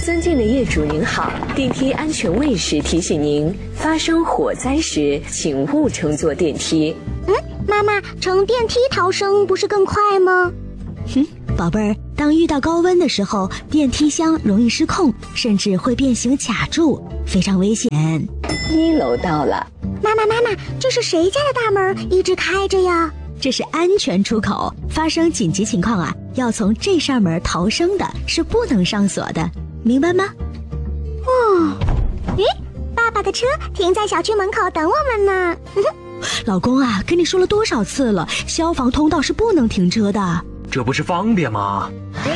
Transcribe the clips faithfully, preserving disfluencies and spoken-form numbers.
尊敬的业主您好，电梯安全卫士提醒您，发生火灾时请勿乘坐电梯。 嗯，妈妈，乘电梯逃生不是更快吗？ 哼，宝贝儿，当遇到高温的时候，电梯箱容易失控，甚至会变形卡住，非常危险。 一楼到了。 妈妈妈妈，这是谁家的大门一直开着呀？ 这是安全出口，发生紧急情况啊，要从这扇门逃生的，是不能上锁的，明白吗？ 哦，咦，爸爸的车停在小区门口等我们呢。 老公啊，跟你说了多少次了，消防通道是不能停车的。 这不是方便吗？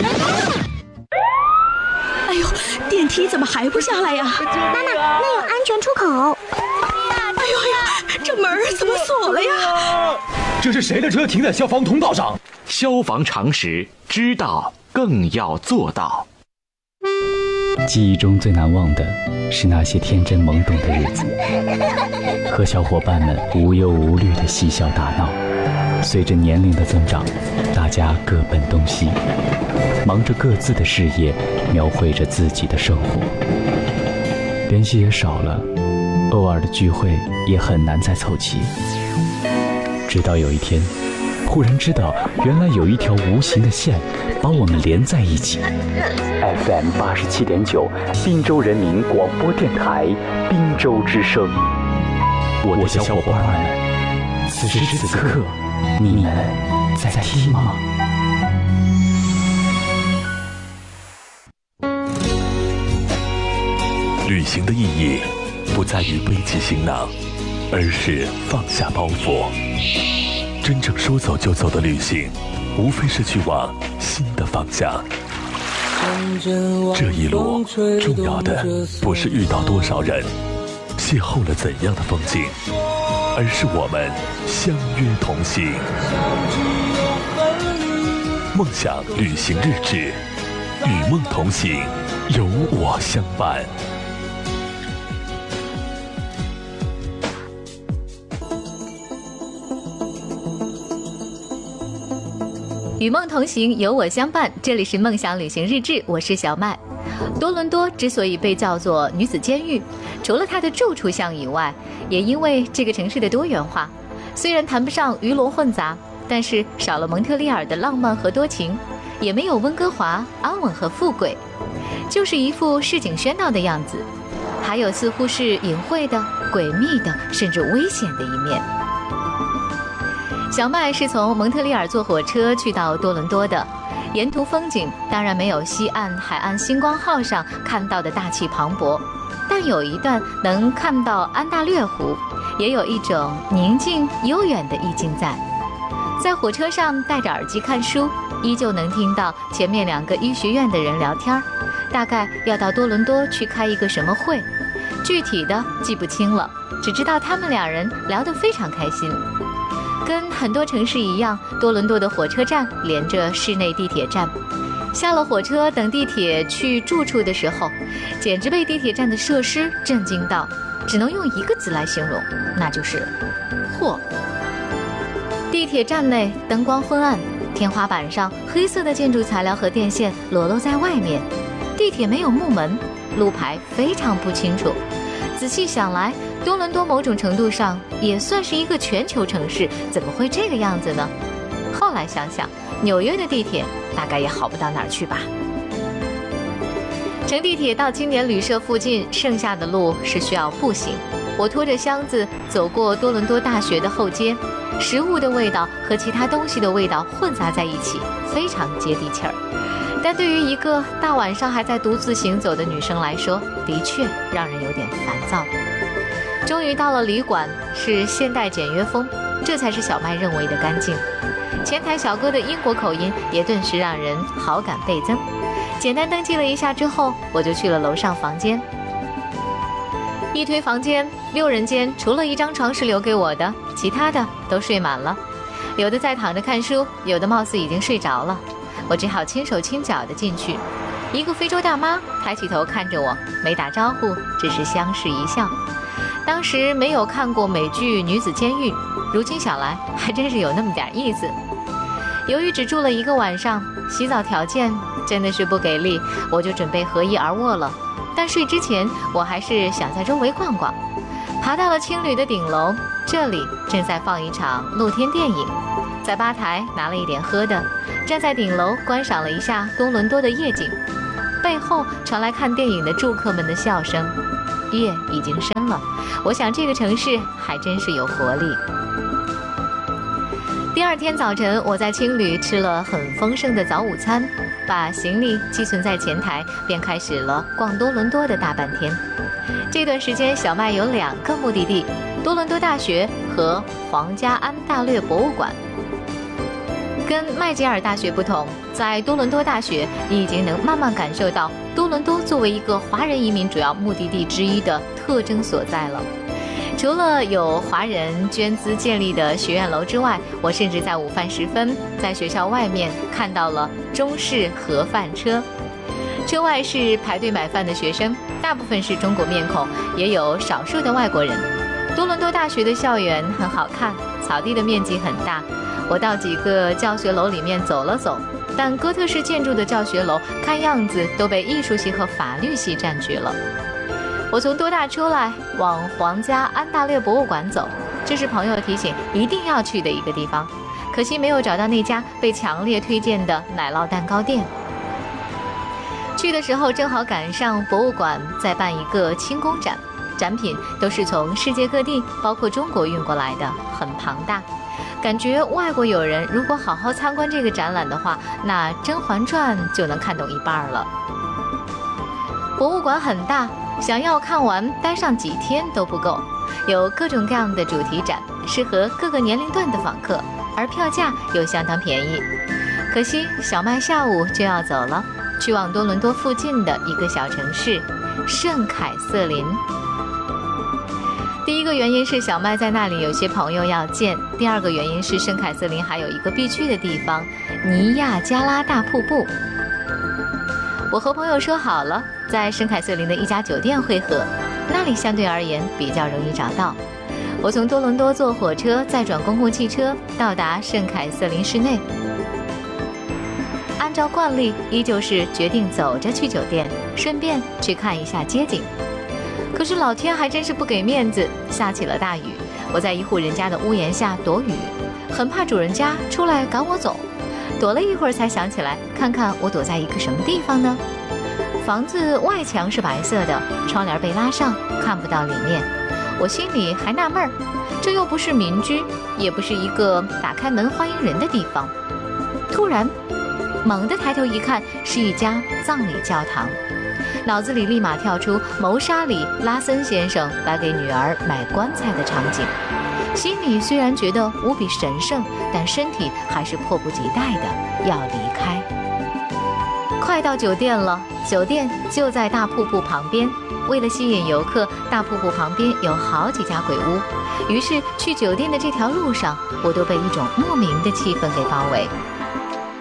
哎呦，电梯怎么还不下来呀？ 妈妈，那有安全出口。 哎呦呀，这门怎么锁了呀？ 这是谁的车停在消防通道上？ 消防常识，知道更要做到。 记忆中最难忘的是那些天真懵懂的日子，和小伙伴们无忧无虑的嬉笑打闹。随着年龄的增长，大家各奔东西，忙着各自的事业，描绘着自己的生活，联系也少了，偶尔的聚会也很难再凑齐。直到有一天，忽然知道原来有一条无形的线把我们连在一起。 F M 八十七点九，滨州人民广播电台，滨州之声。我的小伙伴们，此时此刻，你们在听吗？ 旅行的意义不在于背起行囊，而是放下包袱。真正说走就走的旅行，无非是去往新的方向。这一路重要的不是遇到多少人，邂逅了怎样的风景，而是我们相约同行。梦想旅行日志，与梦同行，有我相伴。 与梦同行，有我相伴。这里是梦想旅行日志，我是小麦。多伦多之所以被叫做女子监狱，除了它的住处像以外，也因为这个城市的多元化。虽然谈不上鱼龙混杂，但是少了蒙特利尔的浪漫和多情，也没有温哥华安稳和富贵，就是一副市井喧闹的样子，还有似乎是隐晦的、诡秘的，甚至危险的一面。小麦是从蒙特利尔坐火车去到多伦多的，沿途风景当然没有西岸海岸星光号上看到的大气磅礴，但有一段能看到安大略湖，也有一种宁静悠远的意境在。在火车上戴着耳机看书，依旧能听到前面两个医学院的人聊天，大概要到多伦多去开一个什么会，具体的记不清了，只知道他们两人聊得非常开心。跟很多城市一样，多伦多的火车站连着市内地铁站。下了火车等地铁去住处的时候，简直被地铁站的设施震惊到，只能用一个字来形容，那就是破。地铁站内灯光昏暗，天花板上黑色的建筑材料和电线裸露在外面。地铁没有木门，路牌非常不清楚。仔细想来，多伦多某种程度上也算是一个全球城市，怎么会这个样子呢？后来想想，纽约的地铁大概也好不到哪儿去吧。乘地铁到青年旅社附近，剩下的路是需要步行。我拖着箱子走过多伦多大学的后街，食物的味道和其他东西的味道混杂在一起，非常接地气儿。但对于一个大晚上还在独自行走的女生来说，的确让人有点烦躁。终于到了旅馆，是现代简约风，这才是小麦认为的干净。前台小哥的英国口音也顿时让人好感倍增。简单登记了一下之后，我就去了楼上房间。一推房间，六人间除了一张床是留给我的，其他的都睡满了，有的在躺着看书，有的貌似已经睡着了。我只好轻手轻脚地进去。一个非洲大妈抬起头看着我，没打招呼，只是相视一笑。当时没有看过美剧《女子监狱》，如今想来还真是有那么点意思。由于只住了一个晚上， 洗澡条件真的是不给力，我就准备合衣而卧了。但睡之前，我还是想在周围逛逛。爬到了青旅的顶楼，这里正在放一场露天电影。在吧台拿了一点喝的，站在顶楼观赏了一下多伦多的夜景。背后传来看电影的住客们的笑声。夜已经深了，我想这个城市还真是有活力。第二天早晨，我在青旅吃了很丰盛的早午餐，把行李寄存在前台，便开始了逛多伦多的大半天。这段时间，小麦有两个目的地：多伦多大学和皇家安大略博物馆。跟麦吉尔大学不同，在多伦多大学，你已经能慢慢感受到多伦多作为一个华人移民主要目的地之一的特征所在了。除了有华人捐资建立的学院楼之外，我甚至在午饭时分在学校外面看到了中式盒饭车，车外是排队买饭的学生，大部分是中国面孔，也有少数的外国人。多伦多大学的校园很好看，草地的面积很大。我到几个教学楼里面走了走，但哥特式建筑的教学楼看样子都被艺术系和法律系占据了。我从多大出来，往皇家安大略博物馆走，这是朋友提醒一定要去的一个地方。可惜没有找到那家被强烈推荐的奶酪蛋糕店。去的时候正好赶上博物馆在办一个轻工展，展品都是从世界各地包括中国运过来的，很庞大。感觉外国友人如果好好参观这个展览的话，那《甄嬛传》就能看懂一半了。博物馆很大，想要看完待上几天都不够，有各种各样的主题展，适合各个年龄段的访客，而票价又相当便宜。可惜小麦下午就要走了，去往多伦多附近的一个小城市圣凯瑟琳。第一个原因是小麦在那里有些朋友要见，第二个原因是圣凯瑟琳还有一个必去的地方——尼亚加拉大瀑布。我和朋友说好了，在圣凯瑟琳的一家酒店会合，那里相对而言比较容易找到。我从多伦多坐火车再转公共汽车到达圣凯瑟琳市内。按照惯例，依旧是决定走着去酒店，顺便去看一下街景。可是老天还真是不给面子，下起了大雨。我在一户人家的屋檐下躲雨，很怕主人家出来赶我走。躲了一会儿才想起来，看看我躲在一个什么地方呢？房子外墙是白色的，窗帘被拉上，看不到里面。我心里还纳闷儿，这又不是民居，也不是一个打开门欢迎人的地方。突然猛地抬头一看，是一家葬礼教堂。脑子里立马跳出谋杀里拉森先生来给女儿买棺材的场景，心里虽然觉得无比神圣，但身体还是迫不及待的要离开。快到酒店了，酒店就在大瀑布旁边。为了吸引游客，大瀑布旁边有好几家鬼屋，于是去酒店的这条路上，我都被一种莫名的气氛给包围。